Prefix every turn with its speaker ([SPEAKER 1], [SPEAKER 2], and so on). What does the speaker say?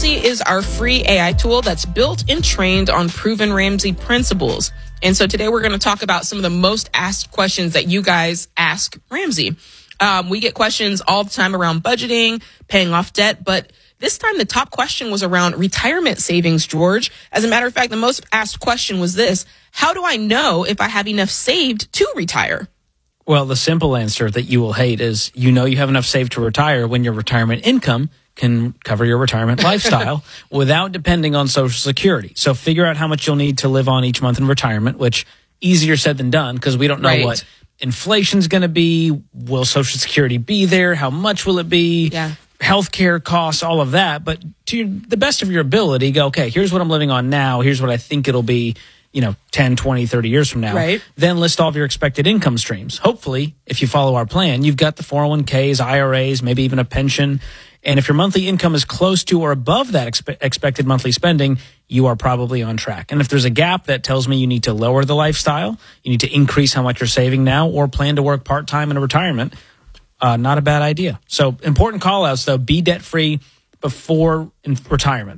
[SPEAKER 1] Ramsey is our free AI tool that's built and trained on proven Ramsey principles. And so today we're going to talk about some of the most asked questions that you guys ask Ramsey. We get questions all the time around budgeting, paying off debt, but this time the top question was around retirement savings, George. As a matter of fact, the most asked question was this: how do I know if I have enough saved to retire?
[SPEAKER 2] Well, the simple answer that you will hate is you know you have enough saved to retire when your retirement income can cover your retirement lifestyle without depending on Social Security. So figure out how much you'll need to live on each month in retirement, which easier said than done because we don't know what inflation's going to be. Will Social Security be there? How much will it be?
[SPEAKER 1] Yeah.
[SPEAKER 2] Healthcare costs, all of that. But to the best of your ability, go, okay, here's what I'm living on now. Here's what I think it'll be, 10, 20, 30 years from now.
[SPEAKER 1] Right.
[SPEAKER 2] Then list all of your expected income streams. Hopefully, if you follow our plan, you've got the 401ks, IRAs, maybe even a pension. And if your monthly income is close to or above that expected monthly spending, you are probably on track. And if there's a gap that tells me you need to lower the lifestyle, you need to increase how much you're saving now, or plan to work part-time in a retirement, not a bad idea. So important call outs though, be debt free before retirement.